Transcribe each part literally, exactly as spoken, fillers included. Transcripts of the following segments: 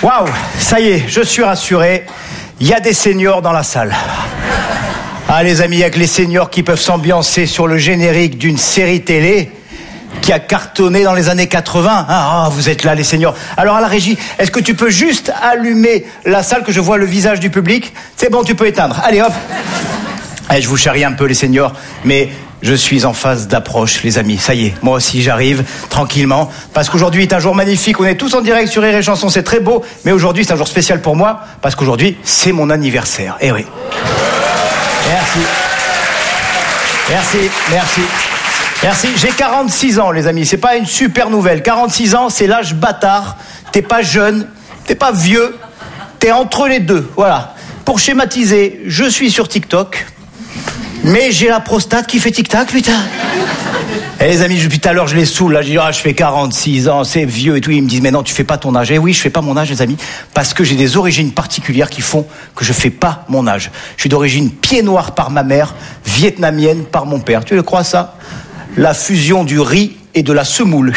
Waouh, ça y est, je suis rassuré. Il y a des seniors dans la salle. Ah les amis, il y a que les seniors qui peuvent s'ambiancer sur le générique d'une série télé qui a cartonné dans les années quatre-vingts. Ah, vous êtes là les seniors. Alors à la régie, est-ce que tu peux juste allumer la salle que je vois le visage du public? C'est bon, tu peux éteindre. Allez hop. Allez, je vous charrie un peu les seniors, mais je suis en phase d'approche, les amis. Ça y est, moi aussi j'arrive tranquillement. Parce qu'aujourd'hui est un jour magnifique. On est tous en direct sur Rire et Chanson, c'est très beau. Mais aujourd'hui c'est un jour spécial pour moi parce qu'aujourd'hui c'est mon anniversaire. Eh oui. Merci. Merci, merci. Merci. J'ai quarante-six ans, les amis. C'est pas une super nouvelle. quarante-six ans, c'est l'âge bâtard. T'es pas jeune, t'es pas vieux, t'es entre les deux. Voilà. Pour schématiser, je suis sur TikTok. Mais j'ai la prostate qui fait tic-tac, putain. Et les amis, depuis tout à l'heure, je les saoule. Là, je dis, ah, je fais quarante-six ans, c'est vieux et tout. Ils me disent, mais non, tu fais pas ton âge. Eh oui, je fais pas mon âge, les amis, parce que j'ai des origines particulières qui font que je fais pas mon âge. Je suis d'origine pied noir par ma mère, vietnamienne par mon père. Tu le crois, ça? La fusion du riz et de la semoule.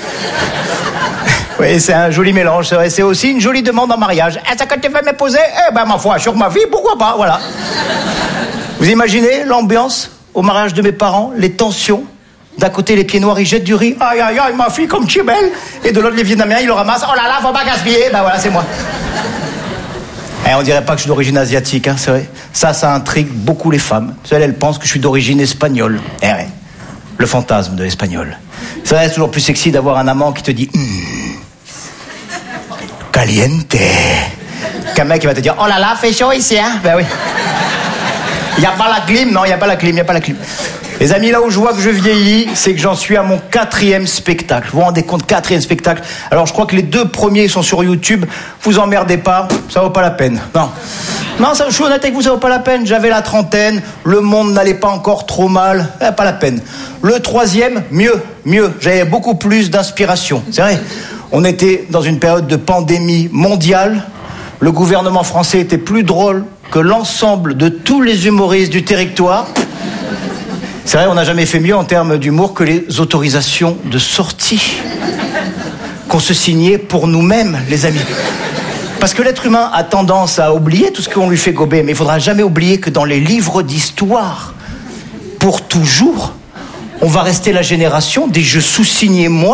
Oui, c'est un joli mélange, c'est vrai. C'est aussi une jolie demande en mariage. Est-ce que tu veux m'épouser? Eh ben, ma foi, sur ma vie, pourquoi pas, voilà. Vous imaginez l'ambiance au mariage de mes parents, les tensions? D'un côté, les pieds noirs, ils jettent du riz. Aïe, aïe, aïe, ma fille, comme tu es belle. Et de l'autre, les Vietnamiens, ils le ramassent. Oh là là, faut pas gaspiller. Ben voilà, c'est moi. Et on dirait pas que je suis d'origine asiatique, hein, c'est vrai. Ça, ça intrigue beaucoup les femmes. Elles, elles pensent que je suis d'origine espagnole. Eh ouais, le fantasme de l'espagnol. C'est vrai, c'est toujours plus sexy d'avoir un amant qui te dit mmm, caliente. Qu'un mec qui va te dire, oh là là, fait chaud ici, hein. Ben oui. Il n'y a pas la clim, non, il n'y a pas la clim, il n'y a pas la clim. Les amis, là où je vois que je vieillis, c'est que j'en suis à mon quatrième spectacle. Vous vous rendez compte, quatrième spectacle. Alors je crois que les deux premiers sont sur YouTube. Vous emmerdez pas, ça vaut pas la peine. Non, non, ça, je suis honnête avec vous, ça vaut pas la peine. J'avais la trentaine, le monde n'allait pas encore trop mal, eh, pas la peine. Le troisième, mieux, mieux. J'avais beaucoup plus d'inspiration. C'est vrai. On était dans une période de pandémie mondiale. Le gouvernement français était plus drôle que l'ensemble de tous les humoristes du territoire. C'est vrai, on n'a jamais fait mieux en termes d'humour que les autorisations de sortie qu'on se signait pour nous-mêmes, les amis. Parce que l'être humain a tendance à oublier tout ce qu'on lui fait gober, mais il ne faudra jamais oublier que dans les livres d'histoire, pour toujours, on va rester la génération des « je sous-signais moi »,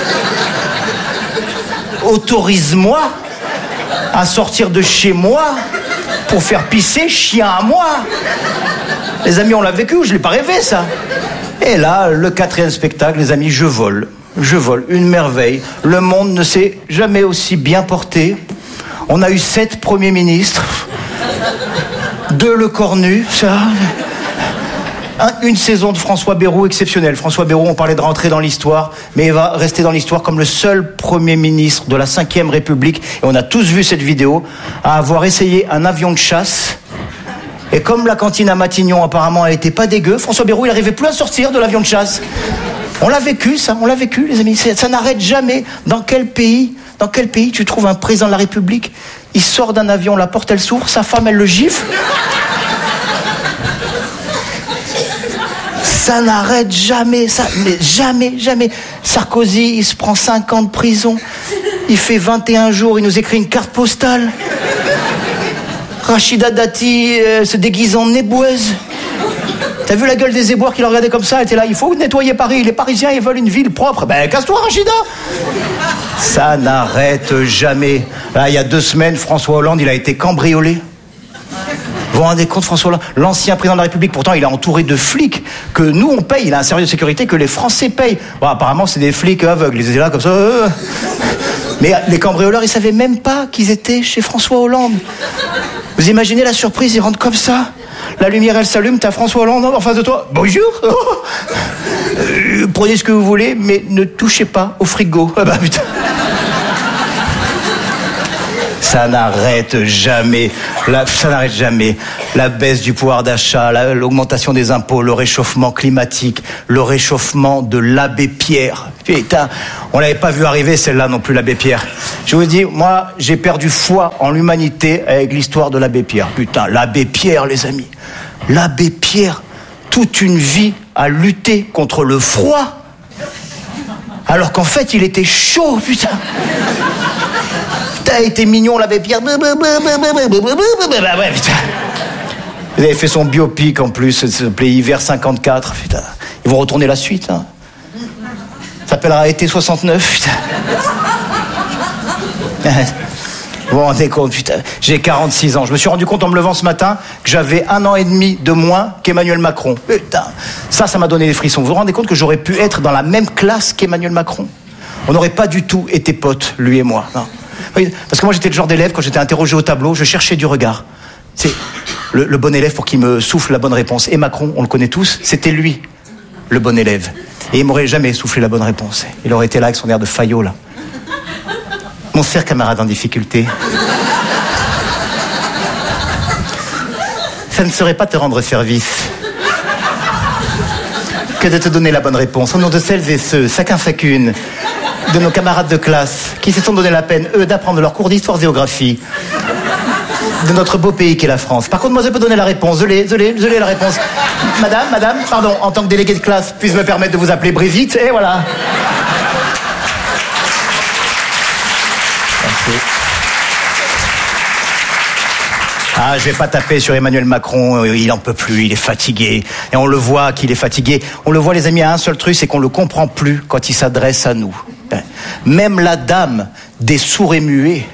« autorise-moi » à sortir de chez moi pour faire pisser chien à moi. Les amis, on l'a vécu, je l'ai pas rêvé, ça. Et là, le quatrième spectacle, les amis, je vole. Je vole, une merveille. Le monde ne s'est jamais aussi bien porté. On a eu sept premiers ministres. Deux Le Cornu, ça. Un, une saison de François Bayrou exceptionnelle. François Bayrou, on parlait de rentrer dans l'histoire, mais il va rester dans l'histoire comme le seul Premier ministre de la cinquième République, et on a tous vu cette vidéo, à avoir essayé un avion de chasse. Et comme la cantine à Matignon, apparemment, elle était pas dégueu, François Bayrou, il n'arrivait plus à sortir de l'avion de chasse. On l'a vécu, ça, on l'a vécu, les amis. Ça n'arrête jamais. Dans quel pays, dans quel pays tu trouves un président de la République? Il sort d'un avion, la porte, elle s'ouvre, sa femme, elle le gifle. Ça n'arrête jamais, ça, mais jamais, jamais. Sarkozy, il se prend cinq ans de prison. Il fait vingt et un jours, il nous écrit une carte postale. Rachida Dati euh, se déguise en éboueuse. T'as vu la gueule des éboueurs qui le regardaient comme ça? Elle était là, il faut nettoyer Paris. Les Parisiens, ils veulent une ville propre. Ben, casse-toi, Rachida. Ça n'arrête jamais. Là, il y a deux semaines, François Hollande, il a été cambriolé. Vous vous rendez compte, François Hollande, l'ancien président de la République, pourtant il est entouré de flics que nous on paye, il a un service de sécurité que les Français payent. Bon, apparemment c'est des flics aveugles, ils étaient là comme ça. Euh. Mais les cambrioleurs, ils savaient même pas qu'ils étaient chez François Hollande. Vous imaginez la surprise, ils rentrent comme ça. La lumière elle s'allume, t'as François Hollande en face de toi. Bonjour. Euh, prenez ce que vous voulez, mais ne touchez pas au frigo. Ah bah putain. Ça n'arrête jamais, la, ça n'arrête jamais. La baisse du pouvoir d'achat, la, l'augmentation des impôts, le réchauffement climatique, le réchauffement de l'abbé Pierre. Putain, on l'avait pas vu arriver celle-là non plus, l'abbé Pierre. Je vous dis, moi, j'ai perdu foi en l'humanité avec l'histoire de l'abbé Pierre. Putain, l'abbé Pierre, les amis. L'abbé Pierre, toute une vie à lutter contre le froid. Alors qu'en fait, il était chaud, putain. Putain, il était mignon, l'avait Pierre. Ouais, putain. Il avait fait son biopic en plus, ça s'appelait Hiver cinquante-quatre. Putain. Ils vont retourner la suite. Hein. Ça s'appellera Été soixante-neuf. Putain. Vous vous rendez compte, putain. J'ai quarante-six ans. Je me suis rendu compte en me levant ce matin que j'avais un an et demi de moins qu'Emmanuel Macron. Putain. Ça, ça m'a donné des frissons. Vous vous rendez compte que j'aurais pu être dans la même classe qu'Emmanuel Macron? On n'aurait pas du tout été potes, lui et moi. Non. Parce que moi, j'étais le genre d'élève, quand j'étais interrogé au tableau, je cherchais du regard. C'est le, le bon élève pour qu'il me souffle la bonne réponse. Et Macron, on le connaît tous, c'était lui, le bon élève. Et il m'aurait jamais soufflé la bonne réponse. Il aurait été là avec son air de faillot, là. Mon cher camarade en difficulté. Ça ne serait pas te rendre service que de te donner la bonne réponse. Au nom de celles et ceux, chacun chacune, de nos camarades de classe, qui se sont donné la peine, eux, d'apprendre leur cours d'histoire-géographie de notre beau pays qu'est la France. Par contre, moi, je peux donner la réponse. Je l'ai, je l'ai, je l'ai la réponse. Madame, madame, pardon, en tant que délégué de classe, puis-je me permettre de vous appeler Brigitte, et voilà. Merci. Ah, je vais pas taper sur Emmanuel Macron, il en peut plus, il est fatigué. Et on le voit qu'il est fatigué. On le voit, les amis, à un seul truc, c'est qu'on le comprend plus quand il s'adresse à nous. Même la dame des sourds et muets,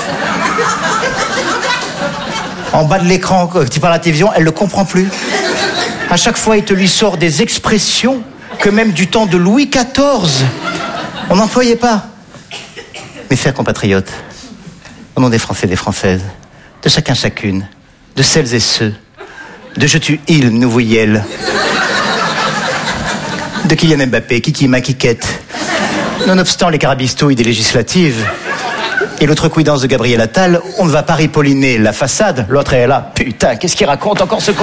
en bas de l'écran, quand il parle à la télévision, elle le comprend plus. À chaque fois, il te lui sort des expressions que même du temps de Louis quatorze, on n'employait pas. Mes chers compatriotes, au nom des Français et des Françaises, de chacun chacune, de celles et ceux, de Je tue il, nous voyelles, de Kylian Mbappé, Kiki Maquiquette, nonobstant les carabistouilles des législatives et l'outrecuidance de Gabriel Attal, on ne va pas ripolliner la façade, l'autre est là, putain, qu'est-ce qu'il raconte encore ce con?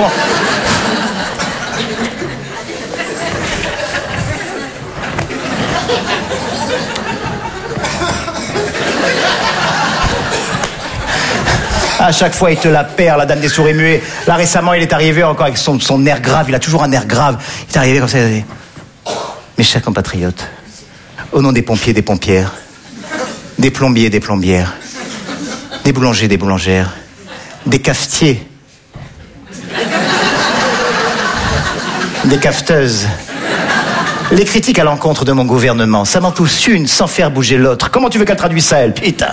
À chaque fois, il te la perd, la dame des sourds et muets. Là, récemment, il est arrivé encore avec son, son air grave. Il a toujours un air grave. Il est arrivé comme ça. Il a dit, mes chers compatriotes, au nom des pompiers et des pompières, des plombiers et des plombières, des boulangers et des boulangères, des cafetiers, des cafeteuses, les critiques à l'encontre de mon gouvernement, ça m'en touche une sans faire bouger l'autre. Comment tu veux qu'elle traduise ça, elle? Putain.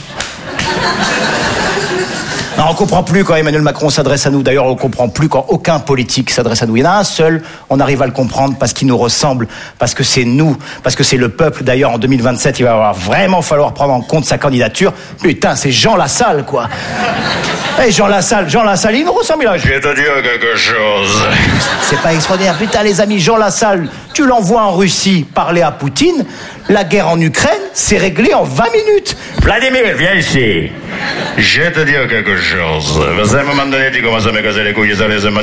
Non, on ne comprend plus quand Emmanuel Macron s'adresse à nous. D'ailleurs, on ne comprend plus quand aucun politique s'adresse à nous. Il y en a un seul, on arrive à le comprendre parce qu'il nous ressemble, parce que c'est nous, parce que c'est le peuple. D'ailleurs, en deux mille vingt-sept, il va vraiment falloir prendre en compte sa candidature. Putain, c'est Jean Lassalle, quoi. Eh, hey, Jean Lassalle, Jean Lassalle, il nous ressemble. Là. Je vais te dire quelque chose. C'est pas extraordinaire. Putain, les amis, Jean Lassalle, tu l'envoies en Russie parler à Poutine. La guerre en Ukraine, c'est réglé en vingt minutes. Vladimir, viens ici. Je vais te dire quelque chose. À un moment donné, tu commences à me casser les couilles.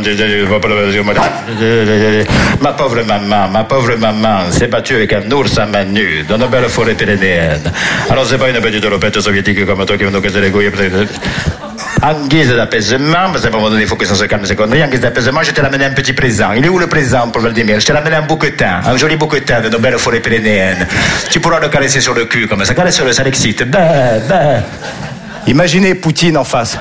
Ma pauvre maman, ma pauvre maman s'est battue avec un ours à main nue dans une belle forêt pyrénéenne. Alors, c'est pas une petite lopette soviétique comme toi qui va nous casser les couilles. En guise d'apaisement, parce qu'à un moment donné, il faut que ça se calme ces conneries, en guise d'apaisement, je t'ai ramené un petit présent. Il est où le présent pour Vladimir? Je t'ai ramené un bouquetin, un joli bouquetin de nos belles forêts pyrénéennes. Tu pourras le caresser sur le cul, comme ça, caresse-le, ça l'excite. Ben, ben. Imaginez Poutine en face.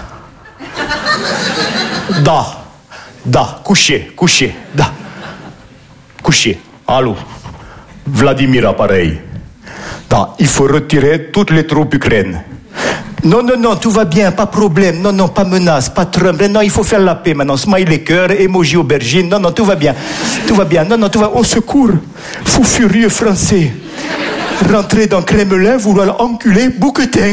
Da, da, couché, couché, da. Couché, allô. Vladimir appareil. Da, il faut retirer toutes les troupes ukrainiennes. Non, non, non, tout va bien, pas problème. Non, non, pas menace, pas Trump. Non, il faut faire la paix maintenant. Smiley cœur, emoji aubergine. Non, non, tout va bien. Tout va bien. Non, non, tout va... Au secours, fou furieux français. Rentrer dans Kremlin, vouloir enculer Bouquetin.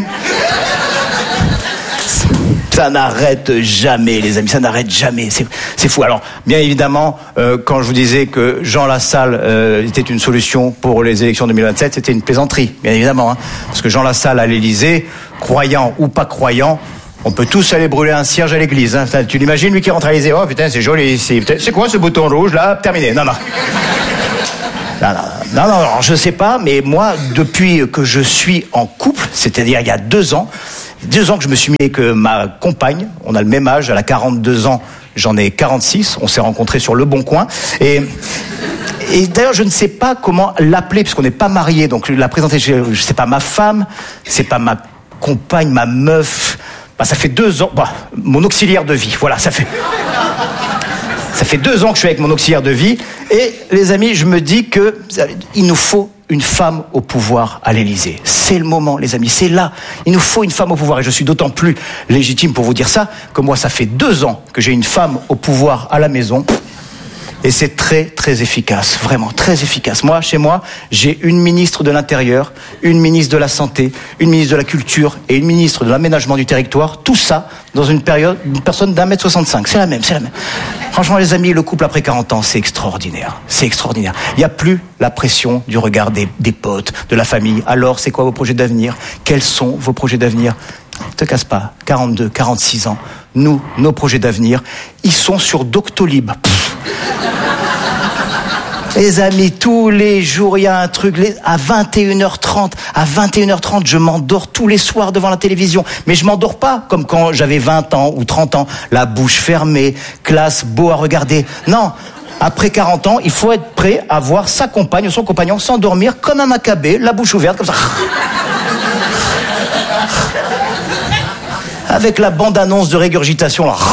Ça n'arrête jamais, les amis, ça n'arrête jamais. C'est, c'est fou. Alors, bien évidemment, euh, quand je vous disais que Jean Lassalle euh, était une solution pour les élections deux mille vingt-sept, c'était une plaisanterie, bien évidemment. Hein, parce que Jean Lassalle à l'Élysée, croyant ou pas croyant, on peut tous aller brûler un cierge à l'église. Hein. Tu l'imagines, lui qui rentre à l'Élysée, oh putain, c'est joli ici. C'est quoi ce bouton rouge là? Terminé. Non, non. Non, non, non, non, alors, je sais pas, mais moi, depuis que je suis en couple, c'est-à-dire il y a deux ans, deux ans que je me suis mis avec ma compagne, on a le même âge, elle a quarante-deux ans, j'en ai quarante-six, on s'est rencontrés sur Le Bon Coin, et, et d'ailleurs je ne sais pas comment l'appeler, puisqu'on n'est pas mariés, donc la présenter, je, je sais pas ma femme, c'est pas ma compagne, ma meuf, bah, ça fait deux ans, bah, mon auxiliaire de vie, voilà, ça fait... Ça fait deux ans que je suis avec mon auxiliaire de vie. Et les amis, je me dis que il nous faut une femme au pouvoir à l'Élysée. C'est le moment, les amis, c'est là. Il nous faut une femme au pouvoir. Et je suis d'autant plus légitime pour vous dire ça que moi, ça fait deux ans que j'ai une femme au pouvoir à la maison. Et c'est très, très efficace, vraiment très efficace. Moi, chez moi, j'ai une ministre de l'Intérieur, une ministre de la Santé, une ministre de la Culture et une ministre de l'Aménagement du Territoire. Tout ça dans une période, une personne d'un mètre soixante-cinq. C'est la même, c'est la même. Franchement, les amis, le couple après quarante ans, c'est extraordinaire. C'est extraordinaire. Il n'y a plus la pression du regard des, des potes, de la famille. Alors, c'est quoi vos projets d'avenir? Quels sont vos projets d'avenir? Ne te casse pas. quarante-deux, quarante-six ans. Nous, nos projets d'avenir, ils sont sur Doctolib. Pff. Les amis, tous les jours, il y a un truc. Les, à vingt et une heures trente, à vingt et une heures trente, je m'endors tous les soirs devant la télévision. Mais je m'endors pas comme quand j'avais vingt ans ou trente ans, la bouche fermée, classe, beau à regarder. Non, après quarante ans, il faut être prêt à voir sa compagne ou son compagnon s'endormir comme un macabé, la bouche ouverte, comme ça. Avec la bande-annonce de régurgitation, là.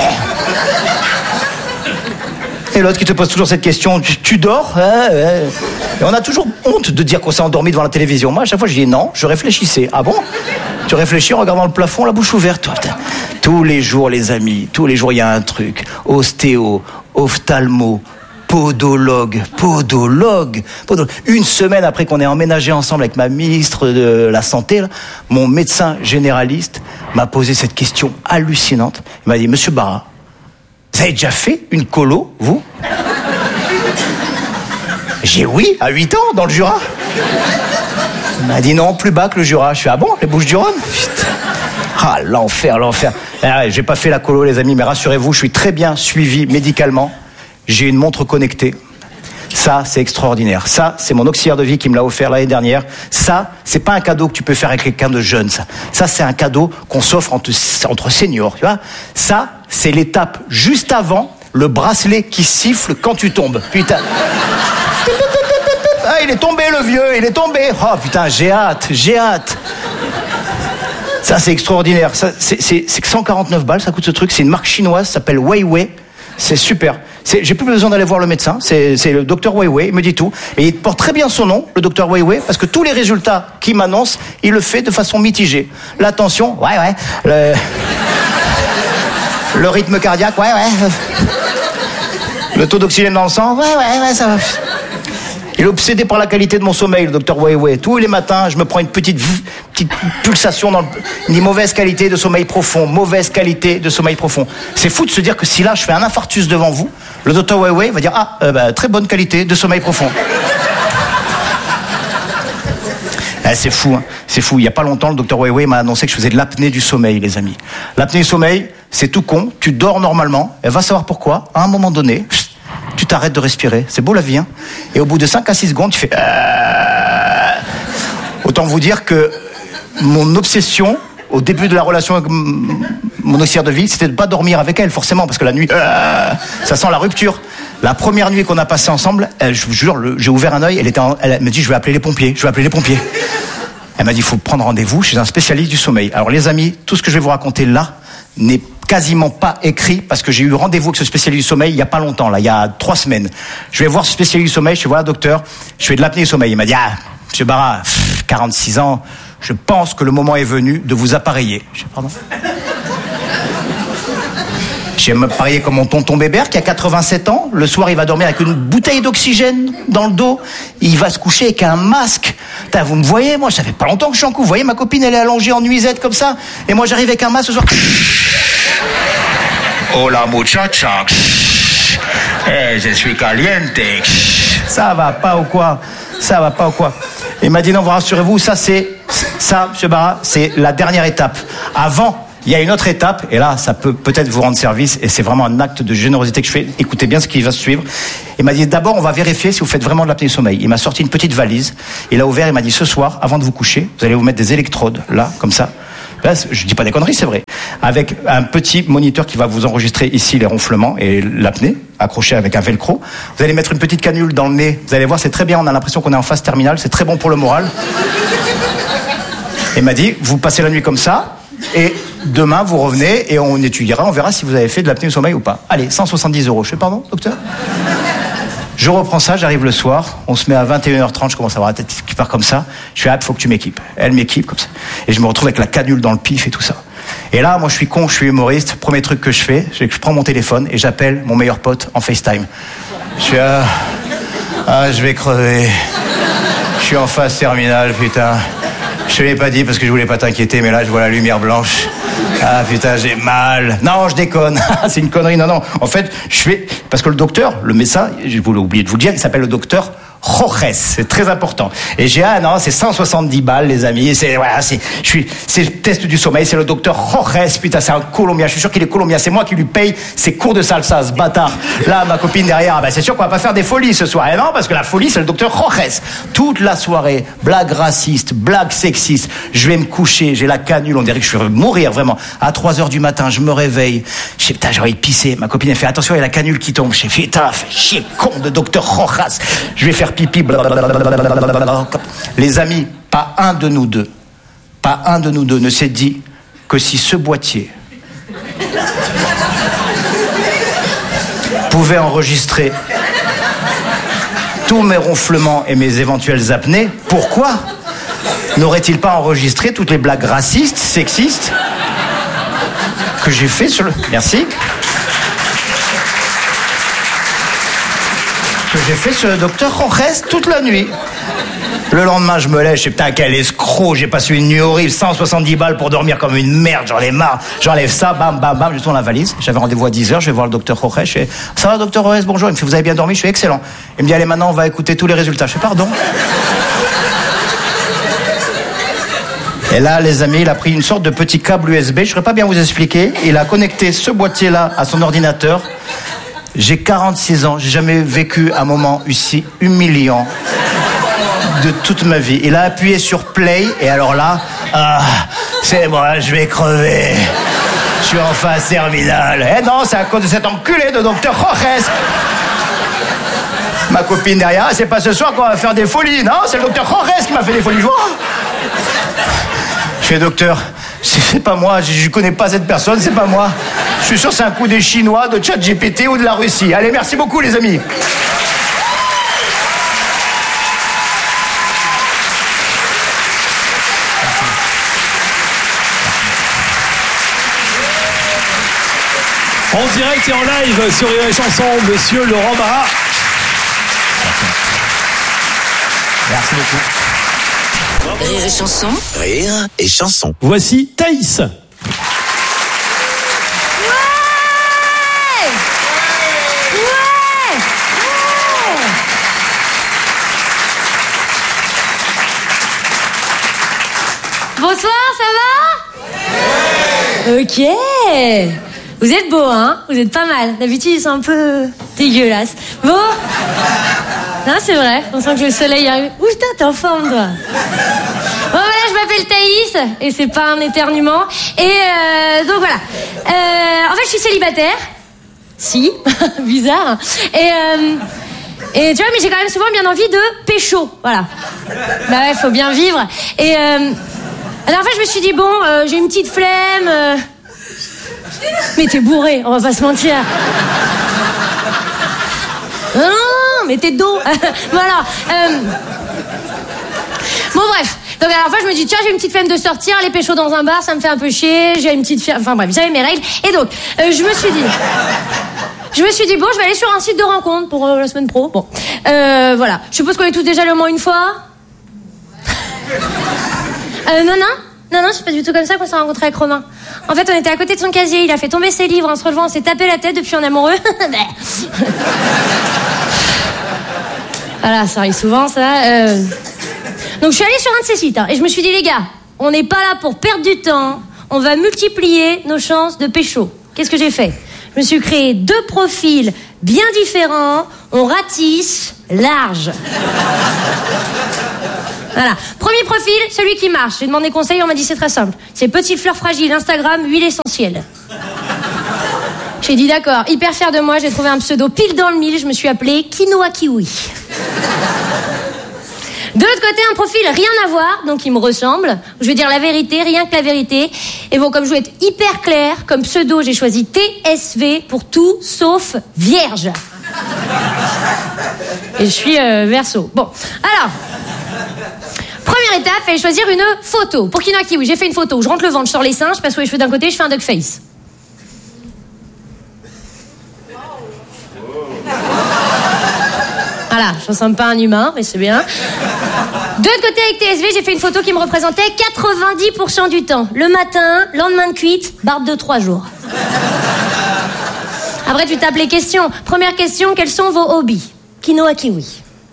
Et l'autre qui te pose toujours cette question, tu, tu dors ouais, ouais. Et on a toujours honte de dire qu'on s'est endormi devant la télévision. Moi, à chaque fois, je dis non, je réfléchissais. Ah bon? Tu réfléchis en regardant le plafond, la bouche ouverte, toi, putain. Tous les jours, les amis, tous les jours, il y a un truc. Ostéo, ophtalmo, podologue, podologue, podologue. Une semaine après qu'on ait emménagé ensemble avec ma ministre de la Santé, là, mon médecin généraliste m'a posé cette question hallucinante. Il m'a dit, Monsieur Barra, vous avez déjà fait une colo, vous? J'ai oui, à huit ans, dans le Jura. Il m'a dit non, plus bas que le Jura. Je fais, ah bon, les Bouches-du-Rhône? Putain. Ah, l'enfer, l'enfer. Ah, j'ai pas fait la colo, les amis, mais rassurez-vous, je suis très bien suivi médicalement. J'ai une montre connectée. Ça, c'est extraordinaire. Ça, c'est mon auxiliaire de vie qui me l'a offert l'année dernière. Ça, c'est pas un cadeau que tu peux faire avec quelqu'un de jeune, ça. Ça, c'est un cadeau qu'on s'offre entre, entre seniors, tu vois. Ça, c'est l'étape juste avant le bracelet qui siffle quand tu tombes. Putain. Ah, il est tombé, le vieux, il est tombé. Oh, putain, j'ai hâte, j'ai hâte. Ça, c'est extraordinaire. Ça, c'est, c'est, c'est cent quarante-neuf balles, ça coûte ce truc. C'est une marque chinoise, ça s'appelle Weiwei. C'est super. C'est, j'ai plus besoin d'aller voir le médecin. C'est, c'est le docteur Weiwei, il me dit tout. Et il porte très bien son nom, le docteur Weiwei, parce que tous les résultats qu'il m'annonce, il le fait de façon mitigée. La tension, ouais, ouais. Le, le rythme cardiaque, ouais, ouais. Le taux d'oxygène dans le sang, ouais, ouais, ouais, ça va. Il est obsédé par la qualité de mon sommeil, le docteur Weiwei. Tous les matins, je me prends une petite, petite pulsation dans le... Il dit mauvaise qualité de sommeil profond, mauvaise qualité de sommeil profond. C'est fou de se dire que si là, je fais un infarctus devant vous, le docteur Weiwei va dire, ah, euh, bah, très bonne qualité de sommeil profond. Eh, c'est fou, hein. C'est fou. Il y a pas longtemps, le docteur Weiwei m'a annoncé que je faisais de l'apnée du sommeil, les amis. L'apnée du sommeil, c'est tout con. Tu dors normalement. Elle va savoir pourquoi. À un moment donné, tu t'arrêtes de respirer. C'est beau la vie, hein. Et au bout de cinq à six secondes, tu fais... Euh... Autant vous dire que mon obsession, au début de la relation avec mon auxiliaire de vie, c'était de ne pas dormir avec elle, forcément, parce que la nuit, euh... ça sent la rupture. La première nuit qu'on a passée ensemble, elle, je vous jure, le... j'ai ouvert un œil, elle, était en... elle me dit, je vais appeler les pompiers, je vais appeler les pompiers. Elle m'a dit, il faut prendre rendez-vous chez un spécialiste du sommeil. Alors les amis, tout ce que je vais vous raconter là n'est quasiment pas écrit parce que j'ai eu rendez-vous avec ce spécialiste du sommeil il y a pas longtemps, là, il y a trois semaines. Je vais voir ce spécialiste du sommeil, je vais voir, docteur, je fais de l'apnée du sommeil. Il m'a dit, ah, monsieur Barra, pff, quarante-six ans, je pense que le moment est venu de vous appareiller. Je dis, pardon? Je vais m'appareiller comme mon tonton Bébert qui a quatre-vingt-sept ans. Le soir, il va dormir avec une bouteille d'oxygène dans le dos. Il va se coucher avec un masque. Putain, vous me voyez, moi, ça fait pas longtemps que je suis en couple. Vous voyez, ma copine, elle est allongée en nuisette comme ça. Et moi, j'arrive avec un masque ce soir. Hola, muchacha. Eh, je suis caliente. Ça va pas ou quoi? Ça va pas ou quoi? Il m'a dit, non, vous rassurez-vous, ça, c'est, ça, monsieur Barra, c'est la dernière étape. Avant, il y a une autre étape, et là, ça peut peut-être vous rendre service, et c'est vraiment un acte de générosité que je fais. Écoutez bien ce qui va se suivre. Il m'a dit, d'abord, on va vérifier si vous faites vraiment de l'apnée du sommeil. Il m'a sorti une petite valise, il a ouvert, il m'a dit, ce soir, avant de vous coucher, vous allez vous mettre des électrodes, là, comme ça. Là, je dis pas des conneries, c'est vrai. Avec un petit moniteur qui va vous enregistrer ici les ronflements et l'apnée, accroché avec un velcro. Vous allez mettre une petite canule dans le nez. Vous allez voir, c'est très bien, on a l'impression qu'on est en phase terminale, c'est très bon pour le moral. Il m'a dit, vous passez la nuit comme ça, et demain vous revenez et on étudiera, on verra si vous avez fait de l'apnée du sommeil ou pas. Allez, cent soixante-dix euros. Je fais pardon, docteur? Je reprends ça, j'arrive le soir, on se met à vingt et une heures trente, je commence à avoir la tête qui part comme ça. Je fais, ah, faut que tu m'équipes. Elle m'équipe comme ça. Et je me retrouve avec la canule dans le pif et tout ça. Et là, moi, je suis con, je suis humoriste. Premier truc que je fais, c'est que je prends mon téléphone et j'appelle mon meilleur pote en FaceTime. Je suis, ah, ah je vais crever. Je suis en phase terminale, putain. Je te l'ai pas dit parce que je voulais pas t'inquiéter, mais là, je vois la lumière blanche. Ah putain, j'ai mal. Non, je déconne. C'est une connerie. Non, non. En fait, je fais... Parce que le docteur, le médecin, je voulais oublier de vous le dire, il s'appelle le docteur Rojes. C'est très important. Et j'ai, ah non, c'est cent soixante-dix balles, les amis. C'est, voilà, c'est, je suis, c'est le test du sommeil. C'est le docteur Rojes. Putain, c'est un Colombien. Je suis sûr qu'il est Colombien. C'est moi qui lui paye ses cours de salsa, ce bâtard. Là, ma copine derrière, bah, c'est sûr qu'on va pas faire des folies ce soir. Et non, parce que la folie, c'est le docteur Rojes. Toute la soirée, blague raciste, blague sexiste. Je vais me coucher, j'ai la canule. On dirait que je vais mourir, vraiment. À trois heures du matin, je me réveille. Je sais, putain, j'ai envie de pisser. Ma copine, elle fait, attention, il y a la canule qui tombe. Je sais, putain, fait chier, con de docteur Rojas. Je vais faire pipi, blablabla. Les amis, pas un de nous deux, pas un de nous deux ne s'est dit que si ce boîtier pouvait enregistrer tous mes ronflements et mes éventuelles apnées, pourquoi n'aurait-il pas enregistré toutes les blagues racistes, sexistes que j'ai fait sur le... Merci. Que j'ai fait sur le docteur Rojes toute la nuit. Le lendemain, je me lève, je sais, putain, quel escroc, j'ai passé une nuit horrible, cent soixante-dix balles pour dormir comme une merde, j'en ai marre, j'enlève ça, bam, bam, bam, je tourne la valise, j'avais rendez-vous à dix heures, je vais voir le docteur Rojes, je fais, ça va, docteur Rojes, bonjour, il me fait, vous avez bien dormi, je fais, excellent. Il me dit, allez, maintenant, on va écouter tous les résultats, je fais, pardon. Et là, les amis, il a pris une sorte de petit câble U S B, je ne saurais pas bien vous expliquer, il a connecté ce boîtier-là à son ordinateur. J'ai quarante-six ans, j'ai jamais vécu un moment aussi humiliant de toute ma vie. Il a appuyé sur play et alors là, ah, c'est moi, je vais crever. Je suis en phase terminale. Eh non, c'est à cause de cet enculé de docteur Rojes. Ma copine derrière, c'est pas ce soir qu'on va faire des folies. Non, c'est le docteur Rojes qui m'a fait des folies. Je fais, docteur, c'est pas moi, je connais pas cette personne, c'est pas moi. Je suis sûr que c'est un coup des Chinois, de ChatGPT ou de la Russie. Allez, merci beaucoup, les amis. En direct et en live sur Rire et Chanson, monsieur Laurent Barra. Merci beaucoup. Rire et Chanson. Rire et Chanson. Voici Thaïs. Bonsoir, ça va? Ok. Vous êtes beau, hein? Vous êtes pas mal. D'habitude, ils sont un peu dégueulasses. Bon? Non, c'est vrai. On sent que le soleil arrive. Ouh, putain, t'es en forme, toi. Bon, voilà, je m'appelle Thaïs. Et c'est pas un éternuement. Et euh, donc, voilà. Euh, en fait, je suis célibataire. Si. Bizarre. Et... Euh, Et tu vois, mais j'ai quand même souvent bien envie de pécho, voilà. Bah ouais, faut bien vivre. Et euh, la dernière fois, je me suis dit, bon, euh, j'ai une petite flemme. Euh... Mais t'es bourré, on va pas se mentir. Non, non, mais t'es de dos. Voilà. Euh... Bon, bref. Donc, la dernière fois, je me dis, tiens, j'ai une petite flemme de sortir, aller pécho dans un bar, ça me fait un peu chier. J'ai une petite... Enfin, bref, j'avais mes règles. Et donc, euh, je me suis dit... Je me suis dit, bon, je vais aller sur un site de rencontre pour euh, la semaine pro. Bon, euh, voilà. Je suppose qu'on est tous déjà allés au moins une fois. euh, non, non. Non, non, c'est pas du tout comme ça qu'on s'est rencontrés avec Romain. En fait, on était à côté de son casier, il a fait tomber ses livres, en se relevant, on s'est tapé la tête depuis on est amoureux. Voilà, ça arrive souvent, ça. Euh... Donc, je suis allée sur un de ces sites, hein, et je me suis dit, les gars, on n'est pas là pour perdre du temps, on va multiplier nos chances de pécho. Qu'est-ce que j'ai fait ? Je me suis créé deux profils bien différents. On ratisse large. Voilà. Premier profil, celui qui marche. J'ai demandé conseil, on m'a dit c'est très simple. C'est petite fleur fragile, Instagram, huile essentielle. J'ai dit d'accord, hyper fière de moi, j'ai trouvé un pseudo pile dans le mille. Je me suis appelée Quinoa Kiwi. De l'autre côté, un profil rien à voir, donc il me ressemble. Je vais dire la vérité, rien que la vérité. Et bon, comme je veux être hyper clair, comme pseudo, j'ai choisi T S V pour tout sauf vierge. Et je suis euh, Verseau. Bon, alors... Première étape, fallait choisir une photo. Pour Quinoa Kiwi, j'ai fait une photo où je rentre le ventre, je sors les seins, je passe les cheveux d'un côté, je fais un duck face. Voilà, je ressemble pas à un humain, mais c'est bien. De l'autre côté, avec T S V, j'ai fait une photo qui me représentait quatre-vingt-dix pour cent du temps. Le matin, lendemain de cuite, barbe de trois jours. Après, tu tapes les questions. Première question, quels sont vos hobbies? Quinoa Kiwi.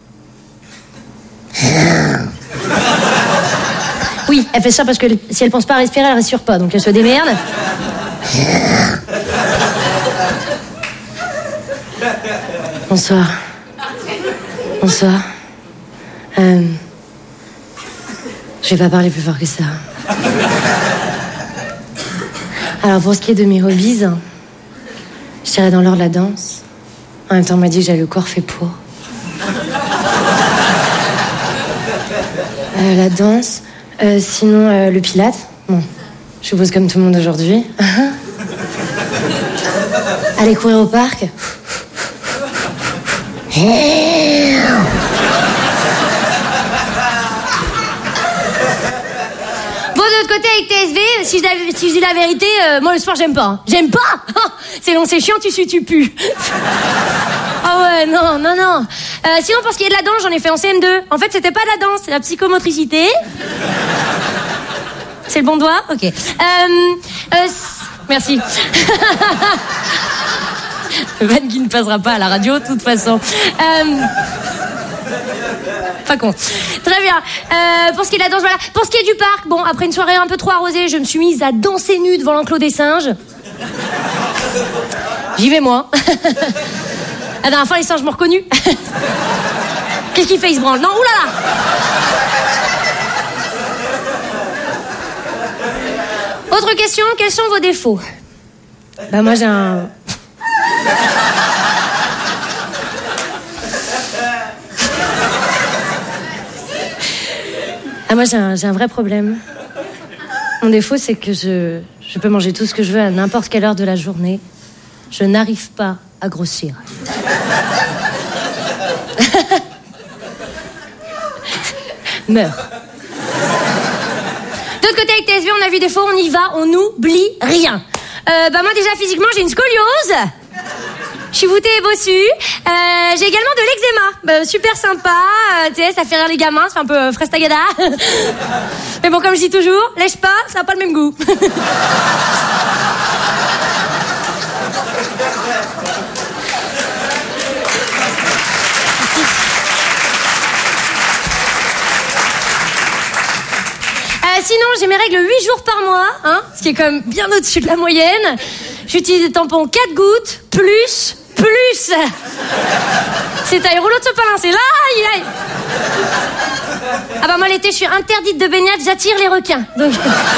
Oui, elle fait ça parce que si elle pense pas à respirer, elle respire pas, donc elle se démerde. Bonsoir. Bonsoir. Euh, je vais pas parler plus fort que ça. Alors pour ce qui est de mes hobbies, je dirais dans l'ordre de la danse. En même temps, on m'a dit que j'avais le corps fait pour. Euh, la danse, euh, sinon euh, le pilate. Bon, je suppose comme tout le monde aujourd'hui. Aller courir au parc. Bon, de l'autre côté, avec T S V, si je, si je dis la vérité, euh, moi le sport j'aime pas. Hein. J'aime pas. C'est long, c'est chiant, tu sues, tu pues. Ah ouais, non, non, non. Euh, sinon, pour ce qui est de la danse, j'en ai fait en C M deux. En fait, c'était pas de la danse, c'est la psychomotricité. C'est le bon doigt? Ok. Euh, euh, merci. Van qui ne passera pas à la radio, de toute façon. Euh... Pas con. Très bien. Euh, pour ce qui est de la danse, voilà. Pour ce qui est du parc, bon, après une soirée un peu trop arrosée, je me suis mise à danser nue devant l'enclos des singes. J'y vais, moi. La dernière fois, les singes m'ont reconnu. Qu'est-ce qu'il fait? Il se branle. Non, oulala! Autre question, quels sont vos défauts? Bah, moi, j'ai un... Ah, moi, j'ai un, j'ai un vrai problème. Mon défaut, c'est que je, je peux manger tout ce que je veux à n'importe quelle heure de la journée. Je n'arrive pas à grossir. Meurs. De l'autre côté, avec T S V, on a vu des fois, on y va, on n'oublie rien. Euh, bah moi, déjà, physiquement, j'ai une scoliose. Je suis voûtée et bossue. Euh, j'ai également de l'eczéma. Bah, super sympa. Euh, tu sais, ça fait rire les gamins. Ça fait un peu euh, fraise tagada. Mais bon, comme je dis toujours, lèche pas, ça n'a pas le même goût. Euh, sinon, j'ai mes règles huit jours par mois, hein, ce qui est quand même bien au-dessus de la moyenne. J'utilise des tampons quatre gouttes, plus, plus. C'est taille rouleau de sopalin, c'est là, aïe, aïe. Ah bah moi l'été, je suis interdite de baignade, j'attire les requins. Donc...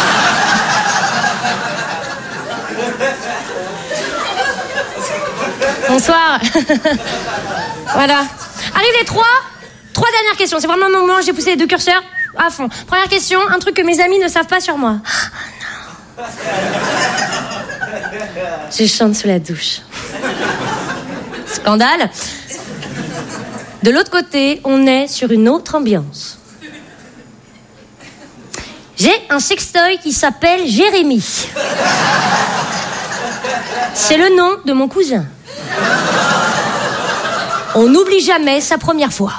Bonsoir. Voilà. Arrivent les trois, trois dernières questions. C'est vraiment le moment où j'ai poussé les deux curseurs à fond. Première question, un truc que mes amis ne savent pas sur moi. Oh non. Je chante sous la douche. Scandale. De l'autre côté, on est sur une autre ambiance. J'ai un sextoy qui s'appelle Jérémy. C'est le nom de mon cousin. On n'oublie jamais sa première fois.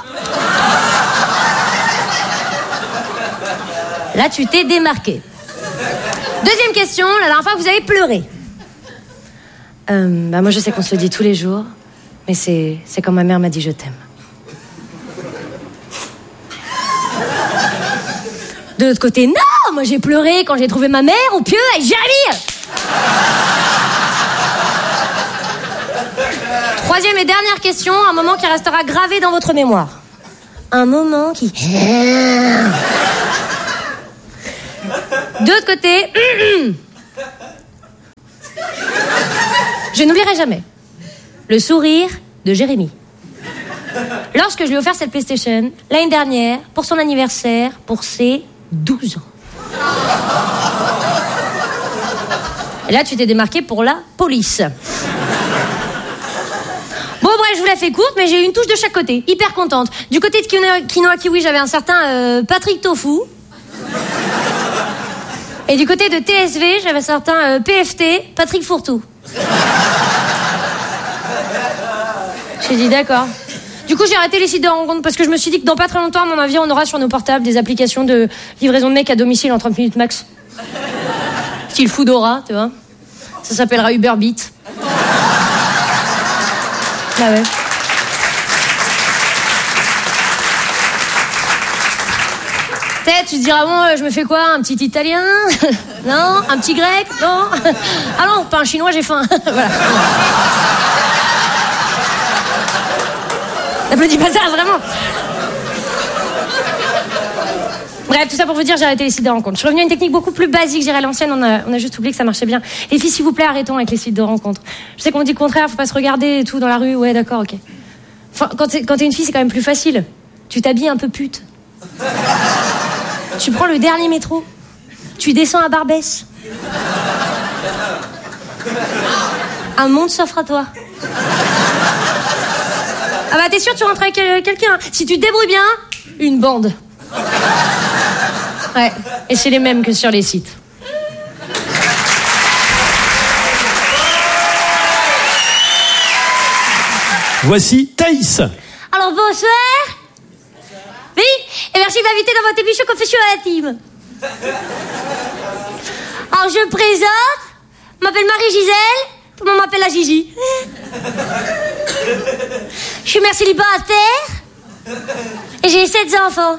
Là, tu t'es démarqué. Deuxième question, la dernière fois, vous avez pleuré. Euh, bah moi, je sais qu'on se le dit tous les jours, mais c'est, c'est quand ma mère m'a dit je t'aime. De l'autre côté, non, moi j'ai pleuré quand j'ai trouvé ma mère au pieu avec Jérémy. Troisième et dernière question, un moment qui restera gravé dans votre mémoire. Un moment qui... De l'autre côté... Je n'oublierai jamais le sourire de Jérémy. lorsque je lui ai offert cette PlayStation l'année dernière pour son anniversaire pour ses douze ans. Et là, tu t'es démarqué pour la police. Bon, bref, je vous la fais courte, mais j'ai eu une touche de chaque côté. Hyper contente. Du côté de Quinoa, Quinoa Kiwi, j'avais un certain euh, Patrick Tofu. Et du côté de T S V, j'avais un certain euh, P F T, Patrick Fourtou. J'ai dit d'accord. Du coup, j'ai arrêté les sites de rencontres parce que je me suis dit que dans pas très longtemps, à mon avis, on aura sur nos portables des applications de livraison de mecs à domicile en trente minutes max. Style Foodora, tu vois. Ça s'appellera Uber Beat. Ah ouais. Peut-être, tu te diras, bon, je me fais quoi? Un petit italien? Non? Un petit grec? Non? Ah non, pas un chinois, j'ai faim. Voilà. N'applaudis pas ça, vraiment. Bref, tout ça pour vous dire, j'ai arrêté les sites de rencontres. Je suis revenue à une technique beaucoup plus basique, j'irai à l'ancienne, on a, on a juste oublié que ça marchait bien. Les filles, s'il vous plaît, arrêtons avec les sites de rencontres. Je sais qu'on dit le contraire, faut pas se regarder et tout dans la rue, ouais, d'accord, ok. Enfin, quand t'es, quand t'es une fille, c'est quand même plus facile. Tu t'habilles un peu pute. Tu prends le dernier métro. Tu descends à Barbès. Un monde s'offre à toi. Ah bah t'es sûr, tu rentres avec quelqu'un. Si tu te débrouilles bien, une bande. Ouais, et c'est les mêmes que sur les sites. Voici Thaïs. Alors bonsoir. Oui, et merci de m'inviter dans votre émission Confession intime. Alors je me présente, je m'appelle Marie-Gisèle, tout le monde m'appelle la Gigi. Je suis mère célibataire et j'ai sept enfants.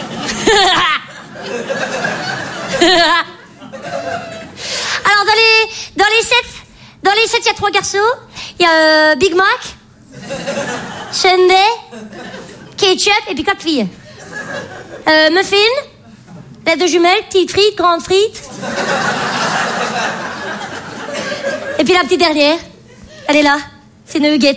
Alors dans les dans les sept dans les sept il y a trois garçons. Il y a euh, Big Mac, Sunday, ketchup et puis quatre filles. Euh, muffin, la deux jumelles, petites frites, grandes frites. Et puis la petite dernière, elle est là, c'est Nugget.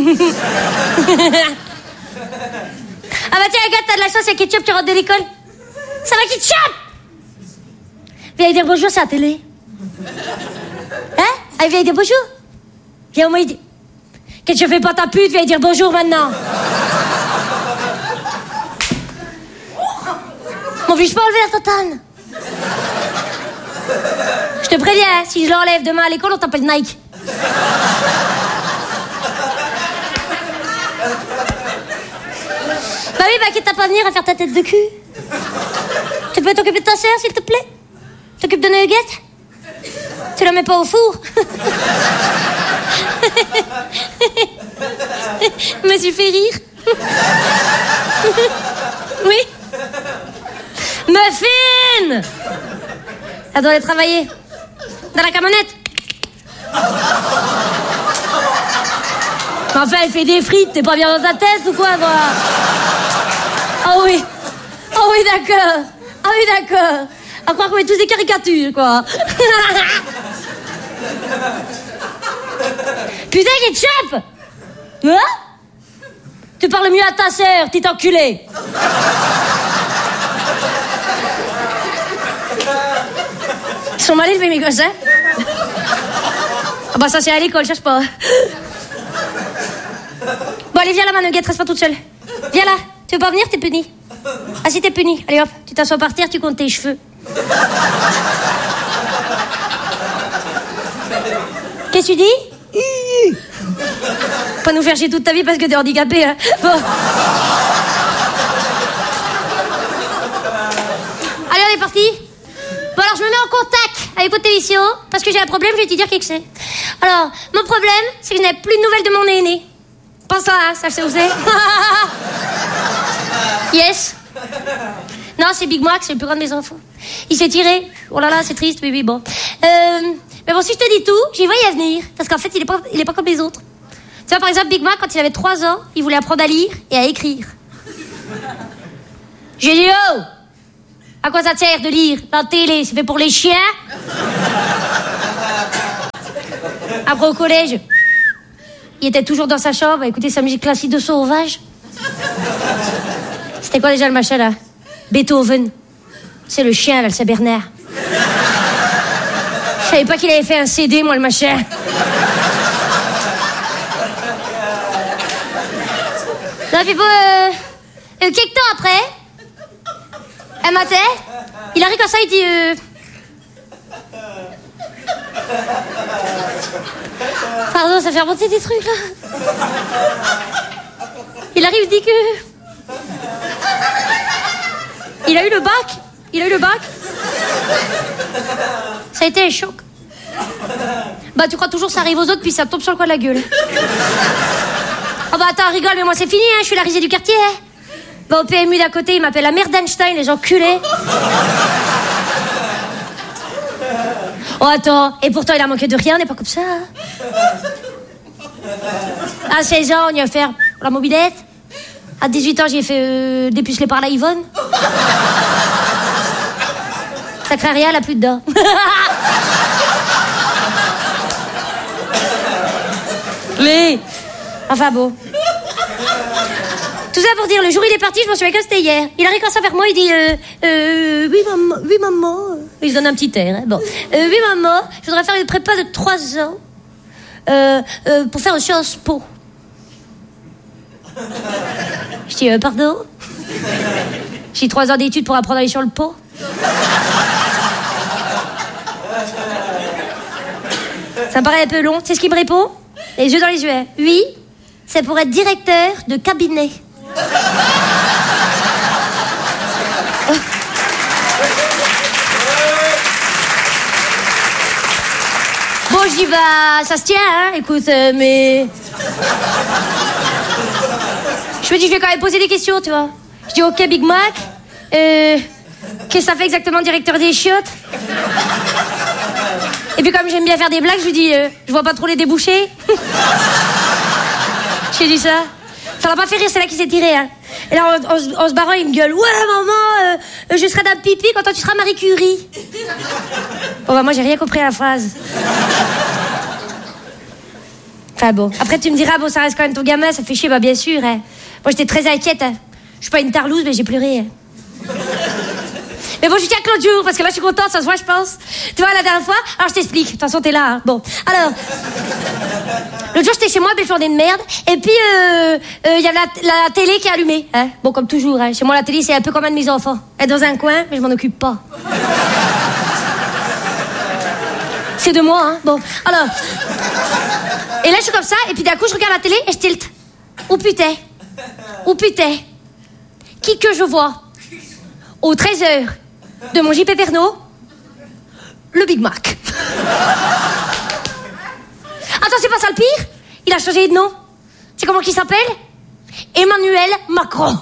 Ah bah tiens, regarde, t'as de la sauce à ketchup, tu rentres de l'école. Ça va, ketchup? Viens dire bonjour, c'est à la télé. Hein? Allez, viens dire bonjour. Viens au moins dire... Que tu fais pas ta pute, viens dire bonjour maintenant. Mon vieux, je peux enlever la totale. Je te préviens, si je l'enlève demain à l'école, on t'appelle Nike. Bah oui, bah quitte à pas venir à faire ta tête de cul. Tu peux t'occuper de ta sœur, s'il te plaît? T'occupes de Nugget? Tu la mets pas au four? Je me suis fait rire. Oui. Muffin! Elle doit aller travailler. Dans la camionnette. Enfin, elle fait des frites, t'es pas bien dans ta tête ou quoi, toi? Oh oui. Oh oui, d'accord. Ah oui, d'accord. À croire qu'on est tous des caricatures, quoi. Putain, ketchup! Hein? Tu parles mieux à ta sœur, t'es enculé. Ils sont mal élevés, mes gosses, hein? Ah bah ça, c'est à l'école, cherche pas. Bon, allez, viens là, ma nuggette, reste pas toute seule. Viens là, tu veux pas venir, t'es puni. Ah si, t'es puni. Allez hop, tu t'assois par terre, tu comptes tes cheveux. Qu'est-ce que tu dis? Pas nous faire chier toute ta vie parce que t'es handicapé, hein. Bon. Allez, on est parti. Bon, alors je me mets en contact avec votre émission parce que j'ai un problème, je vais te dire qui que c'est. Alors, mon problème, c'est que je n'ai plus de nouvelles de mon aîné. Pas ça, hein, ça je sais où c'est. Yes. Non, c'est Big Mac, c'est le plus grand de mes enfants. Il s'est tiré. Oh là là, c'est triste, oui, oui, bon. Euh, mais bon, si je te dis tout, j'y voyais venir. Parce qu'en fait, il est pas, il est pas comme les autres. Tu vois, par exemple, Big Mac, quand il avait trois ans, il voulait apprendre à lire et à écrire. J'ai dit, oh! À quoi ça sert de lire? La télé, c'est fait pour les chiens? Après, au collège, il était toujours dans sa chambre à écouter sa musique classique de Sauvage. C'était quoi déjà le machin là? Beethoven. C'est le chien là, le Saint-Bernard. Je savais pas qu'il avait fait un C D, moi, le machin. Non, puis bon, euh, euh, quelques temps après, un matin, il arrive comme ça, il dit... Euh... Pardon, ça fait remonter des trucs, là. Il arrive, il dit que... Il a eu le bac. Il a eu le bac. Ça a été un choc. Bah, tu crois toujours que ça arrive aux autres, puis ça tombe sur le coin de la gueule. Ah bah, attends, rigole, mais moi, c'est fini, hein. Je suis la risée du quartier, hein. Bah, au P M U d'à côté, il m'appelle la mère d'Einstein, les gens culés. Oh, attends, et pourtant, il a manqué de rien, on n'est pas comme ça. À seize ans, on y a fait la mobilette. À dix-huit ans, j'ai fait euh, dépuceler par la Yvonne. Ça craint rien, elle a plus de dents. Mais, enfin bon. Tout ça pour dire, le jour où il est parti, je m'en souviens que c'était hier. Il arrive comme ça vers moi, il dit euh, euh, oui maman, oui maman. Il se donne un petit air, hein. Bon. Euh, oui maman, je voudrais faire une prépa de trois ans euh, euh, pour faire un Sciences Po. Je dis, euh, pardon? J'ai trois ans d'études pour apprendre à aller sur le pot. Ça me paraît un peu long. C'est ce qu'il me répond? Les yeux dans les yeux. Oui, c'est pour être directeur de cabinet. Oh. Bon, je dis, bah, ça se tient, hein. Écoute, euh, mais... Je me dis, je vais quand même poser des questions, tu vois. Je dis, ok, Big Mac, euh, qu'est-ce que ça fait exactement, directeur des chiottes? Et puis comme j'aime bien faire des blagues, je lui dis, euh, je vois pas trop les débouchés. J'ai dit ça. Ça l'a pas fait rire, c'est là qu'il s'est tiré, hein. Et là, en, en, en se barrant, il me gueule, ouais, maman, euh, je serai Dame Pipi quand toi tu seras Marie Curie. Bon, bah moi, j'ai rien compris à la phrase. Enfin bon, après tu me diras, bon, ça reste quand même ton gamin, ça fait chier, bah bien sûr, hein. Moi, j'étais très inquiète, hein. Je suis pas une tarlouse, mais j'ai pleuré, hein. Mais bon, je tiens que l'autre jour, parce que là, je suis contente, ça se voit, je pense. Tu vois, la dernière fois, alors je t'explique. De toute façon, t'es là, hein. Bon, alors... L'autre jour, j'étais chez moi, belle journée de merde. Et puis, il euh, euh, y a la, la télé qui est allumée, hein. Bon, comme toujours, hein. Chez moi, la télé, c'est un peu comme un de mes enfants. Elle est dans un coin, mais je m'en occupe pas. C'est de moi, hein. Bon, alors... Et là, je suis comme ça, et puis d'un coup, je regarde la télé, et je tilte. Oh putain. Oh putain. Qui que je vois aux treize heures de mon J P Pernod, le Big Mac. Attends, c'est pas ça le pire? Il a changé de nom. C'est comment qu'il s'appelle? Emmanuel Macron.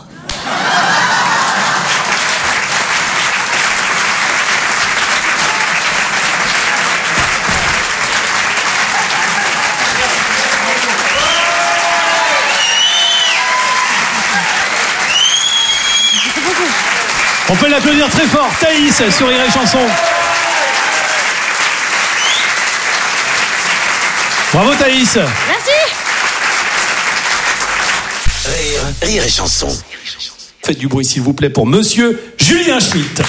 On peut l'applaudir très fort. Thaïs sur Rire et Chanson. Bravo Thaïs. Merci. Rire, Rire et Chanson. Faites du bruit s'il vous plaît pour Monsieur Julien Schmitt.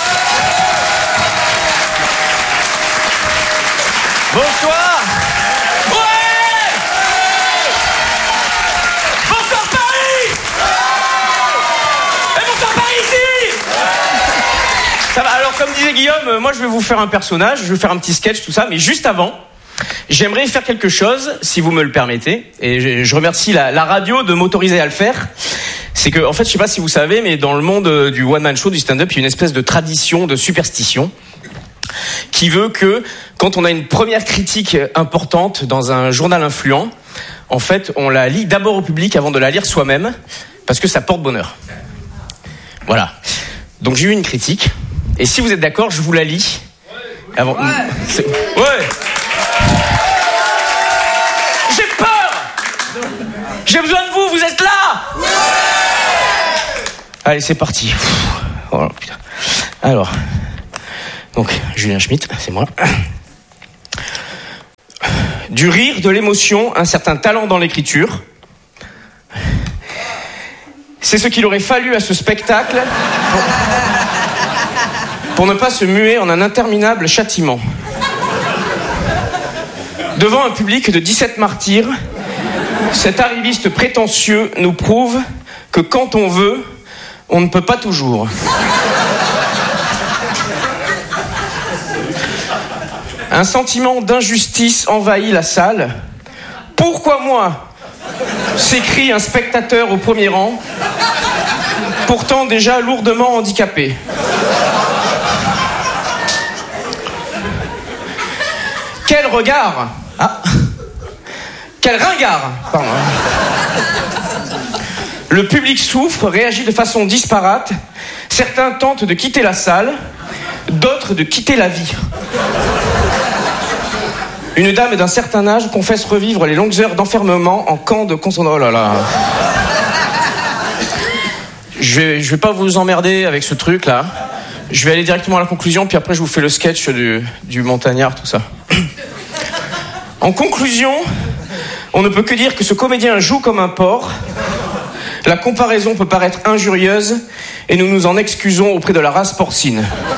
Bonsoir. Ça va, alors comme disait Guillaume, euh, moi je vais vous faire un personnage, je vais faire un petit sketch, tout ça, mais juste avant, j'aimerais faire quelque chose, si vous me le permettez, et je, je remercie la, la radio de m'autoriser à le faire. C'est que, en fait, je sais pas si vous savez, mais dans le monde euh, du one-man show, du stand-up, il y a une espèce de tradition, de superstition, qui veut que, quand on a une première critique importante dans un journal influent, en fait, on la lit d'abord au public avant de la lire soi-même, parce que ça porte bonheur. Voilà. Donc j'ai eu une critique. Et si vous êtes d'accord, je vous la lis. Ouais, avant. Ouais. C'est... ouais. J'ai peur. J'ai besoin de vous. Vous êtes là. Ouais. Allez, c'est parti. Oh, putain. Alors, donc Julien Schmitt, c'est moi. Du rire, de l'émotion, un certain talent dans l'écriture. C'est ce qu'il aurait fallu à ce spectacle pour, pour ne pas se muer en un interminable châtiment. Devant un public de dix-sept martyrs, cet arriviste prétentieux nous prouve que quand on veut, on ne peut pas toujours. Un sentiment d'injustice envahit la salle. Pourquoi moi ? S'écrie un spectateur au premier rang, pourtant déjà lourdement handicapé. Quel regard ! Ah. Quel ringard ! Pardon. Le public souffre, réagit de façon disparate. Certains tentent de quitter la salle, d'autres de quitter la vie. Une dame d'un certain âge confesse revivre les longues heures d'enfermement en camp de concentration. Oh là là. Je vais, je vais pas vous emmerder avec ce truc là. Je vais aller directement à la conclusion, puis après je vous fais le sketch du, du montagnard, tout ça. En conclusion, on ne peut que dire que ce comédien joue comme un porc. La comparaison peut paraître injurieuse et nous nous en excusons auprès de la race porcine.